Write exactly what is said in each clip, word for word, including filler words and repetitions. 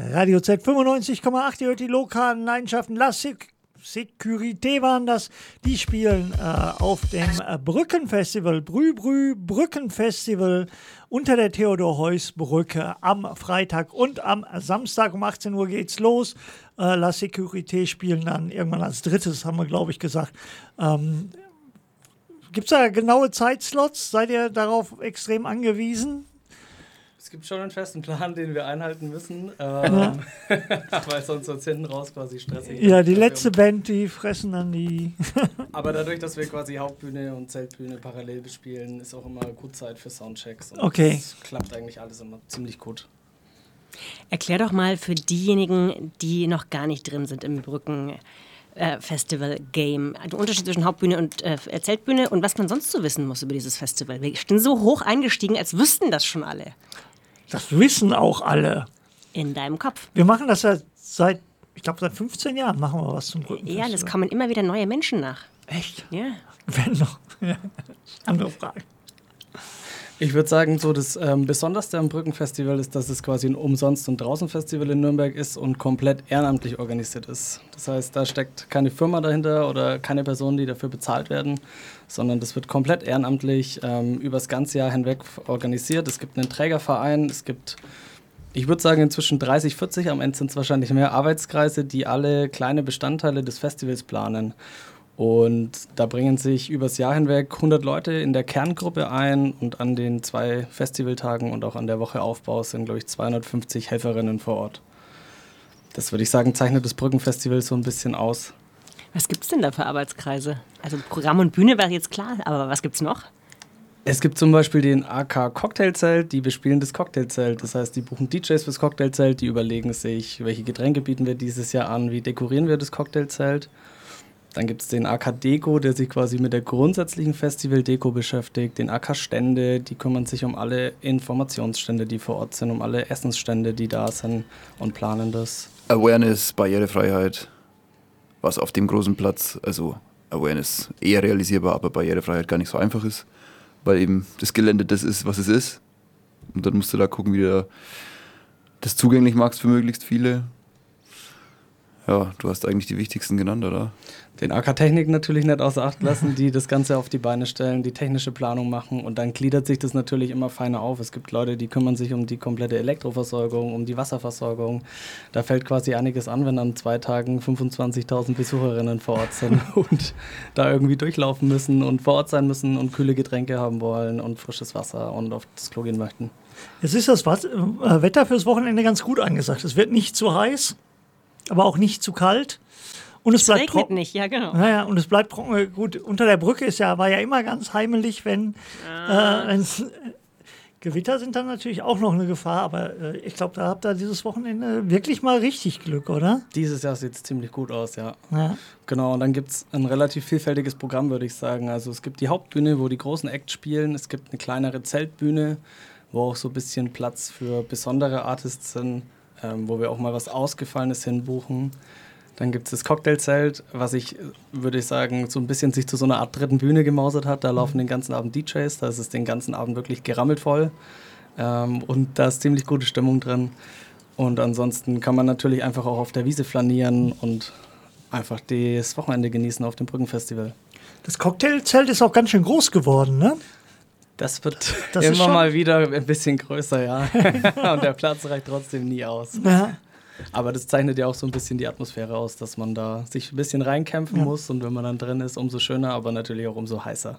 Radio Z fünfundneunzig Komma acht, ihr hört die lokalen Leidenschaften. La Sec- Sécurité waren das. Die spielen äh, auf dem äh, Brückenfestival, Brü Brü Brückenfestival unter der Theodor-Heuss-Brücke am Freitag und am Samstag um achtzehn Uhr geht's los. Äh, La Sécurité spielen dann irgendwann als drittes, haben wir glaube ich gesagt. Ähm, Gibt es da genaue Zeitslots? Seid ihr darauf extrem angewiesen? Es gibt schon einen festen Plan, den wir einhalten müssen, ähm, ja. weil sonst uns hinten raus quasi stressig ist. Ja, die letzte Band, die fressen dann die... Aber dadurch, dass wir quasi Hauptbühne und Zeltbühne parallel bespielen, ist auch immer gut Zeit für Soundchecks. Und okay. Das klappt eigentlich alles immer ziemlich gut. Erklär doch mal für diejenigen, die noch gar nicht drin sind im Brücken... Festival-Game. Der Unterschied zwischen Hauptbühne und äh, Zeltbühne und was man sonst so wissen muss über dieses Festival. Wir sind so hoch eingestiegen, als wüssten das schon alle. Das wissen auch alle. In deinem Kopf. Wir machen das ja seit, ich glaube seit fünfzehn Jahren machen wir was zum Brückenfestival. Ja, das kommen immer wieder neue Menschen nach. Echt? Ja. Wenn noch. Ja. Andere Frage. Ich würde sagen, so das ähm, Besonderste am Brückenfestival ist, dass es quasi ein Umsonst- und Draußen-Festival in Nürnberg ist und komplett ehrenamtlich organisiert ist. Das heißt, da steckt keine Firma dahinter oder keine Personen, die dafür bezahlt werden, sondern das wird komplett ehrenamtlich ähm, über das ganze Jahr hinweg organisiert. Es gibt einen Trägerverein, es gibt, ich würde sagen, inzwischen dreißig, vierzig, am Ende sind es wahrscheinlich mehr Arbeitskreise, die alle kleine Bestandteile des Festivals planen. Und da bringen sich übers Jahr hinweg hundert Leute in der Kerngruppe ein und an den zwei Festivaltagen und auch an der Woche Aufbau sind, glaube ich, zweihundertfünfzig Helferinnen vor Ort. Das würde ich sagen, zeichnet das Brückenfestival so ein bisschen aus. Was gibt es denn da für Arbeitskreise? Also Programm und Bühne wäre jetzt klar, aber was gibt es noch? Es gibt zum Beispiel den A K Cocktailzelt, die bespielen das Cocktailzelt. Das heißt, die buchen D Js fürs Cocktailzelt, die überlegen sich, welche Getränke bieten wir dieses Jahr an, wie dekorieren wir das Cocktailzelt. Dann gibt es den A K Deko, der sich quasi mit der grundsätzlichen Festival-Deko beschäftigt. Den A K Stände, die kümmern sich um alle Informationsstände, die vor Ort sind, um alle Essensstände, die da sind und planen das. Awareness, Barrierefreiheit, was auf dem großen Platz, also Awareness eher realisierbar, aber Barrierefreiheit gar nicht so einfach ist, weil eben das Gelände das ist, was es ist. Und dann musst du da gucken, wie du das zugänglich machst für möglichst viele. Ja, du hast eigentlich die wichtigsten genannt, oder? Den A K Technik natürlich nicht außer Acht lassen, die das Ganze auf die Beine stellen, die technische Planung machen und dann gliedert sich das natürlich immer feiner auf. Es gibt Leute, die kümmern sich um die komplette Elektroversorgung, um die Wasserversorgung. Da fällt quasi einiges an, wenn an zwei Tagen fünfundzwanzigtausend Besucherinnen vor Ort sind und da irgendwie durchlaufen müssen und vor Ort sein müssen und kühle Getränke haben wollen und frisches Wasser und auf das Klo gehen möchten. Jetzt ist das Wetter fürs Wochenende ganz gut angesagt. Es wird nicht zu heiß, aber auch nicht zu kalt. Und es, es bleibt regnet nicht, ja genau. Naja, und es bleibt trocken. Gut, unter der Brücke ist ja, war ja immer ganz heimelig, wenn ah. äh, wenn's, äh, Gewitter sind dann natürlich auch noch eine Gefahr, aber äh, ich glaube, da habt ihr dieses Wochenende wirklich mal richtig Glück, oder? Dieses Jahr sieht es ziemlich gut aus, ja. ja. Genau, und dann gibt es ein relativ vielfältiges Programm, würde ich sagen. Also es gibt die Hauptbühne, wo die großen Acts spielen. Es gibt eine kleinere Zeltbühne, wo auch so ein bisschen Platz für besondere Artists sind, ähm, wo wir auch mal was Ausgefallenes hinbuchen. Dann gibt es das Cocktailzelt, was ich, würde ich sagen, so ein bisschen sich zu so einer Art dritten Bühne gemausert hat. Da laufen den ganzen Abend D Js, da ist es den ganzen Abend wirklich gerammelt voll. Ähm, und da ist ziemlich gute Stimmung drin. Und ansonsten kann man natürlich einfach auch auf der Wiese flanieren und einfach das Wochenende genießen auf dem Brückenfestival. Das Cocktailzelt ist auch ganz schön groß geworden, ne? Das wird das immer mal wieder ein bisschen größer, ja. Und der Platz reicht trotzdem nie aus. Ja. Aber das zeichnet ja auch so ein bisschen die Atmosphäre aus, dass man da sich ein bisschen reinkämpfen ja. muss und wenn man dann drin ist, umso schöner, aber natürlich auch umso heißer.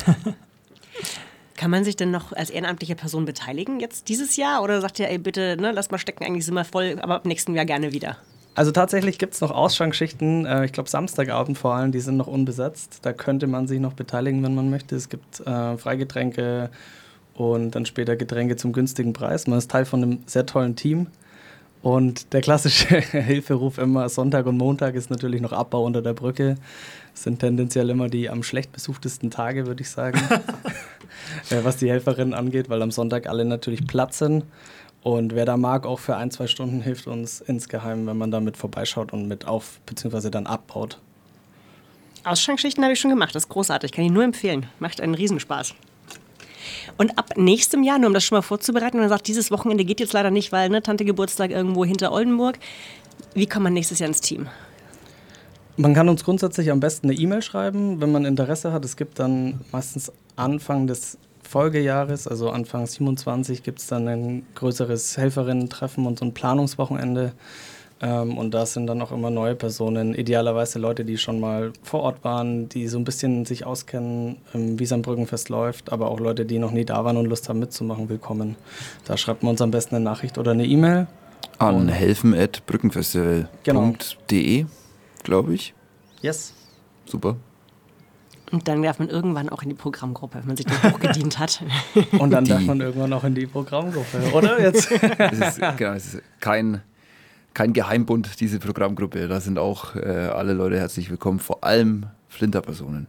Kann man sich denn noch als ehrenamtliche Person beteiligen jetzt dieses Jahr oder sagt ihr, ey bitte, ne, lass mal stecken, eigentlich sind wir voll, aber ab nächsten Jahr gerne wieder? Also tatsächlich gibt es noch Ausschanksschichten, äh, ich glaube Samstagabend vor allem, die sind noch unbesetzt. Da könnte man sich noch beteiligen, wenn man möchte. Es gibt äh, Freigetränke und dann später Getränke zum günstigen Preis. Man ist Teil von einem sehr tollen Team. Und der klassische Hilferuf immer Sonntag und Montag ist natürlich noch Abbau unter der Brücke. Das sind tendenziell immer die am schlecht besuchtesten Tage, würde ich sagen, was die Helferinnen angeht, weil am Sonntag alle natürlich platt sind. Und wer da mag, auch für ein, zwei Stunden hilft uns insgeheim, wenn man da mit vorbeischaut und mit auf- bzw. dann abbaut. Ausschanksschichten habe ich schon gemacht, das ist großartig, kann ich nur empfehlen. Macht einen Riesenspaß. Und ab nächstem Jahr, nur um das schon mal vorzubereiten, wenn man sagt, dieses Wochenende geht jetzt leider nicht, weil ne, Tante Geburtstag irgendwo hinter Oldenburg. Wie kommt man nächstes Jahr ins Team? Man kann uns grundsätzlich am besten eine E-Mail schreiben, wenn man Interesse hat. Es gibt dann meistens Anfang des Folgejahres, also Anfang siebenundzwanzig, gibt es dann ein größeres Helferinnen-Treffen und so ein Planungswochenende. Ähm, und da sind dann auch immer neue Personen, idealerweise Leute, die schon mal vor Ort waren, die so ein bisschen sich auskennen, ähm, wie es am Brückenfest läuft, aber auch Leute, die noch nie da waren und Lust haben mitzumachen, willkommen. Da schreibt man uns am besten eine Nachricht oder eine E-Mail. An helfen at brückenfestival punkt de, Genau. glaube ich. Yes. Super. Und dann darf man irgendwann auch in die Programmgruppe, wenn man sich da hochgedient hat. Und dann Die- darf man irgendwann auch in die Programmgruppe, oder? Jetzt. Es ist, genau, es ist kein, kein Geheimbund, diese Programmgruppe. Da sind auch äh, alle Leute herzlich willkommen, vor allem Flinterpersonen.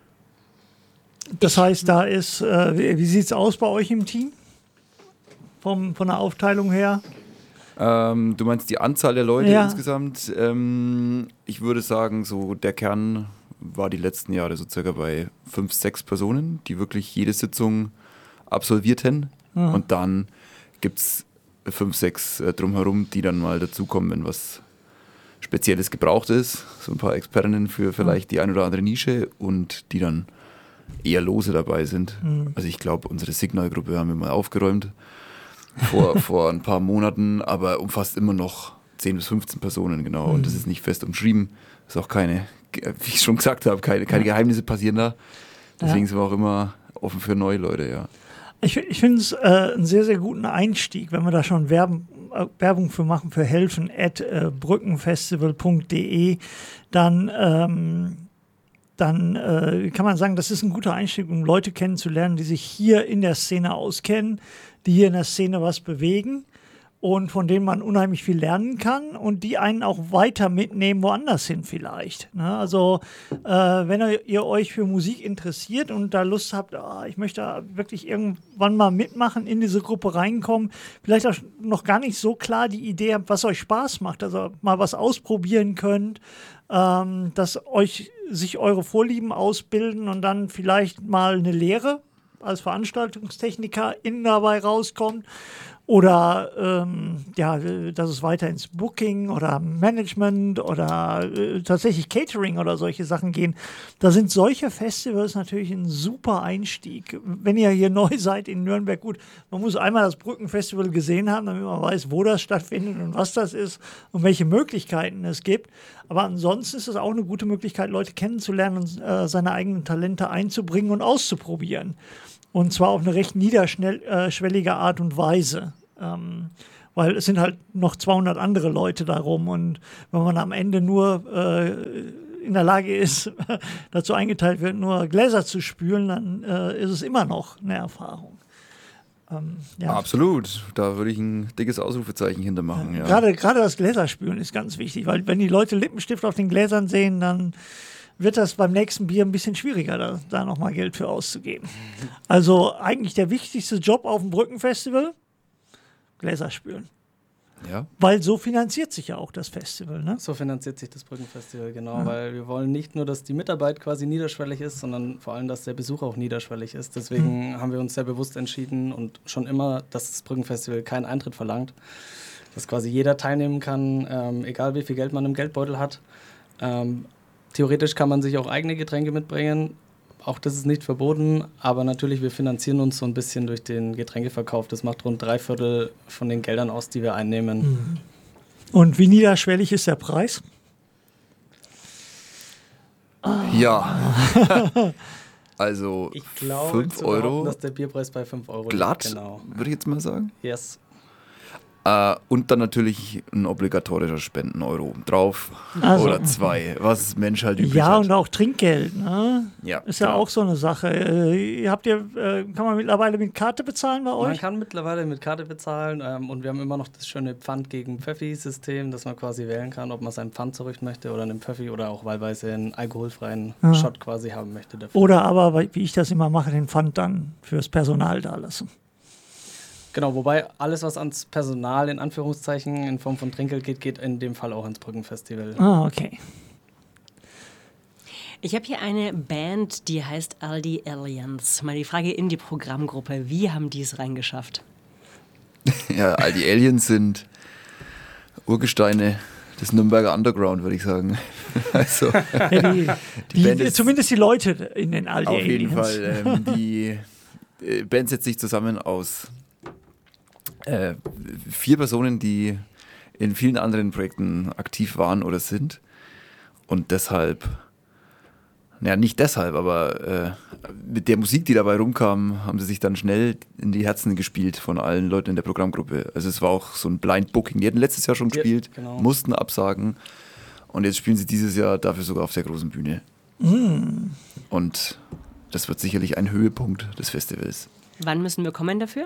Das heißt, da ist, äh, wie, wie sieht es aus bei euch im Team? Vom, von der Aufteilung her? Ähm, du meinst die Anzahl der Leute Ja. insgesamt? Ähm, ich würde sagen, so der Kern war die letzten Jahre so circa bei fünf, sechs Personen, die wirklich jede Sitzung absolvierten. Mhm. Und dann gibt es fünf, sechs äh, drumherum, die dann mal dazukommen, wenn was Spezielles gebraucht ist. So ein paar Expertinnen für vielleicht die ein oder andere Nische und die dann eher lose dabei sind. Mhm. Also ich glaube, unsere Signalgruppe haben wir mal aufgeräumt vor, vor ein paar Monaten, aber umfasst immer noch zehn bis fünfzehn Personen, genau. Und das ist nicht fest umschrieben. Ist auch keine, wie ich schon gesagt habe, keine, keine Geheimnisse passieren da. Deswegen Ja. sind wir auch immer offen für neue Leute, ja. Ich, ich finde es äh, einen sehr, sehr guten Einstieg, wenn wir da schon Werben, äh, Werbung für machen, für helfen at äh, brückenfestival punkt de, dann, ähm, dann äh, kann man sagen, das ist ein guter Einstieg, um Leute kennenzulernen, die sich hier in der Szene auskennen, die hier in der Szene was bewegen und von denen man unheimlich viel lernen kann und die einen auch weiter mitnehmen, woanders hin vielleicht. Ne? Also äh, wenn ihr, ihr euch für Musik interessiert und da Lust habt, ah, ich möchte da wirklich irgendwann mal mitmachen, in diese Gruppe reinkommen, vielleicht auch noch gar nicht so klar die Idee habt, was euch Spaß macht, also mal was ausprobieren könnt, ähm, dass euch sich eure Vorlieben ausbilden und dann vielleicht mal eine Lehre als Veranstaltungstechniker innen dabei rauskommt. Oder ähm, ja, dass es weiter ins Booking oder Management oder äh, tatsächlich Catering oder solche Sachen gehen. Da sind solche Festivals natürlich ein super Einstieg. Wenn ihr hier neu seid in Nürnberg, gut, man muss einmal das Brückenfestival gesehen haben, damit man weiß, wo das stattfindet und was das ist und welche Möglichkeiten es gibt. Aber ansonsten ist es auch eine gute Möglichkeit, Leute kennenzulernen und äh, seine eigenen Talente einzubringen und auszuprobieren. Und zwar auf eine recht niederschwellige Art und Weise. Ähm, weil es sind halt noch zweihundert andere Leute darum. Und wenn man am Ende nur äh, in der Lage ist, dazu eingeteilt wird, nur Gläser zu spülen, dann äh, ist es immer noch eine Erfahrung. Ähm, ja. Absolut. Da würde ich ein dickes Ausrufezeichen hintermachen. Ja. Gerade, gerade das Gläserspülen ist ganz wichtig, weil wenn die Leute Lippenstift auf den Gläsern sehen, dann wird das beim nächsten Bier ein bisschen schwieriger, da, da nochmal Geld für auszugeben. Also eigentlich der wichtigste Job auf dem Brückenfestival, Gläser spülen. Ja. Weil so finanziert sich ja auch das Festival, ne? So finanziert sich das Brückenfestival, genau, Ja. weil wir wollen nicht nur, dass die Mitarbeit quasi niederschwellig ist, sondern vor allem, dass der Besuch auch niederschwellig ist. Deswegen mhm. haben wir uns sehr bewusst entschieden und schon immer, dass das Brückenfestival keinen Eintritt verlangt, dass quasi jeder teilnehmen kann, ähm, egal wie viel Geld man im Geldbeutel hat. Ähm, theoretisch kann man sich auch eigene Getränke mitbringen, auch das ist nicht verboten, aber natürlich, wir finanzieren uns so ein bisschen durch den Getränkeverkauf. Das macht rund drei Viertel von den Geldern aus, die wir einnehmen. Mhm. Und wie niederschwellig ist der Preis? Ja. Also Ich glaube, fünf Euro dass der Bierpreis bei fünf Euro glatt, liegt. Genau. würde ich jetzt mal sagen. Yes. Äh, und dann natürlich ein obligatorischer Spenden-Euro drauf. Also- Oder zwei, was Mensch halt übrig Ja, hat. und auch Trinkgeld, ne? Ja, Ist ja genau. auch so eine Sache. Äh, habt ihr, äh, kann man mittlerweile mit Karte bezahlen bei Man euch? kann mittlerweile mit Karte bezahlen ähm, und wir haben immer noch das schöne Pfand gegen Pfeffi-System, dass man quasi wählen kann, ob man sein Pfand zurück möchte oder einen Pfeffi oder auch wahlweise einen alkoholfreien Ja. Shot quasi haben möchte dafür. Oder aber, weil- wie ich das immer mache, den Pfand dann fürs Personal da lassen. Genau, wobei alles, was ans Personal in Anführungszeichen in Form von Trinkgeld geht, geht in dem Fall auch ins Brückenfestival. Ah, okay. Ich habe hier eine Band, die heißt Aldi Aliens. Mal die Frage in die Programmgruppe. Wie haben die es reingeschafft? Ja, all die Aliens sind Urgesteine des Nürnberger Underground, würde ich sagen. Also, Ja, die, die die, Band ist zumindest die Leute in den Aldi auf Aliens. jeden Fall. Ähm, die äh, Band setzt sich zusammen aus äh, vier Personen, die in vielen anderen Projekten aktiv waren oder sind. Und deshalb, naja, nicht deshalb, aber äh, mit der Musik, die dabei rumkam, haben sie sich dann schnell in die Herzen gespielt von allen Leuten in der Programmgruppe. Also es war auch so ein Blind Booking. Die hatten letztes Jahr schon Ja, gespielt, genau. mussten absagen. Und jetzt spielen sie dieses Jahr dafür sogar auf der großen Bühne. Mm. Und das wird sicherlich ein Höhepunkt des Festivals. Wann müssen wir kommen dafür?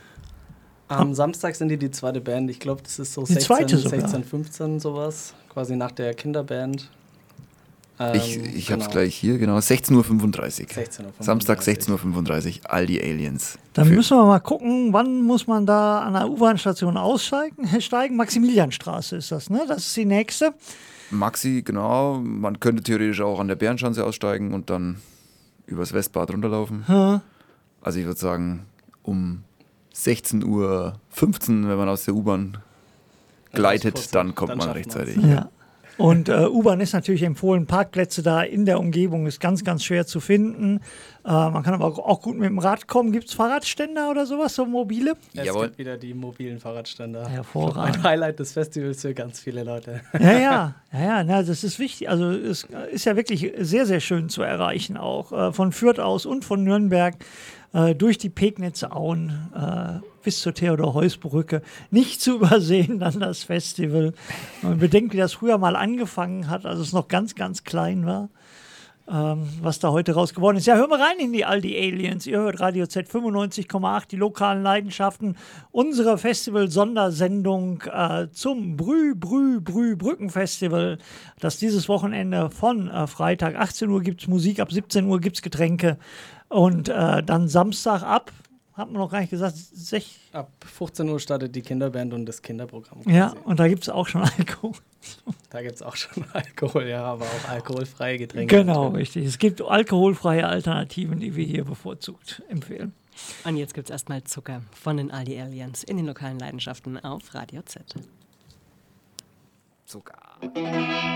Am Samstag sind die die zweite Band. Ich glaube, das ist so Die zweite sechzehn, sogar. sechzehn, fünfzehn sowas. Quasi nach der Kinderband. Ähm, Ich, ich genau. hab's gleich hier, genau. sechzehn Uhr fünfunddreißig. sechzehn Uhr fünfunddreißig. Samstag sechzehn Uhr fünfunddreißig, Aldi Aliens. Dann Für- müssen wir mal gucken, wann muss man da an der U-Bahn-Station aussteigen? Steigen? Maximilianstraße ist das, ne? Das ist die nächste. Maxi, genau. Man könnte theoretisch auch an der Bärenschanze aussteigen und dann übers Westbad runterlaufen. Hm. Also ich würde sagen, um sechzehn Uhr fünfzehn, wenn man aus der U-Bahn gleitet, Post- dann kommt dann man schafft rechtzeitig. man's. Ja. Und äh, U-Bahn ist natürlich empfohlen. Parkplätze da in der Umgebung ist ganz, ganz schwer zu finden. Äh, man kann aber auch gut mit dem Rad kommen. Gibt es Fahrradständer oder sowas, so mobile? Es Jawohl. gibt wieder die mobilen Fahrradständer. Hervorragend. Ein Highlight des Festivals für ganz viele Leute. Ja, ja, ja, ja, na, das ist wichtig. Also es ist ja wirklich sehr, sehr schön zu erreichen auch. Äh, von Fürth aus und von Nürnberg äh, durch die Pegnitzer Auen äh, bis zur Theodor-Heuss-Brücke. Nicht zu übersehen dann das Festival. Man bedenkt, wie das früher mal angefangen hat, als es noch ganz, ganz klein war. Ähm, was da heute raus geworden ist. Ja, hör mal rein in die Aldi Aliens. Ihr hört Radio Z fünfundneunzig Komma acht, die lokalen Leidenschaften unserer Festival-Sondersendung äh, zum Brü, Brü, Brü Brückenfestival, das dieses Wochenende von äh, Freitag achtzehn Uhr gibt es Musik, ab siebzehn Uhr gibt es Getränke und äh, dann Samstag ab, hat man noch gar nicht gesagt, sech, Ab fünfzehn Uhr startet die Kinderband und das Kinderprogramm. ja, quasi. und da gibt es auch schon Alkohol. Da gibt es auch schon Alkohol, ja, aber auch alkoholfreie Getränke. Genau, natürlich. richtig. Es gibt alkoholfreie Alternativen, die wir hier bevorzugt empfehlen. Und jetzt gibt es erstmal Zucker von den Aldi Aliens in den lokalen Leidenschaften auf Radio Z. Sogar.